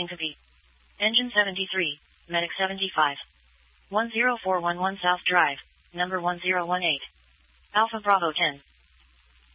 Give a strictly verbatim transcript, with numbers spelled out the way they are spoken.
syncope. Engine seventy-three, Medic seventy-five. one zero four one one South Drive, number one zero one eight. Alpha Bravo ten.